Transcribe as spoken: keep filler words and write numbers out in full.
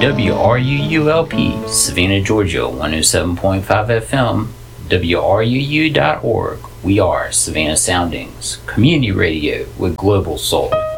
W R U U L P, Savannah, Georgia, one oh seven point five F M, W R U U dot org. We are Savannah Soundings, community radio with global soul.